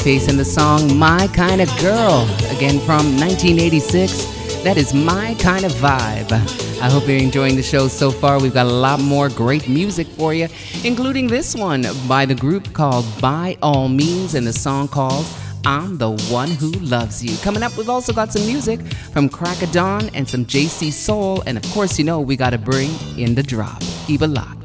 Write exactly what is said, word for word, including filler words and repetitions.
Babyface and the song My Kind of Girl, again from nineteen eighty-six. That is My Kind of Vibe. I hope you're enjoying the show so far. We've got a lot more great music for you, including this one by the group called By All Means and the song called I'm the One Who Loves You. Coming up, we've also got some music from Crack of Dawn and some J C Soul. And of course, you know, we got to bring in the drop. Keep it locked.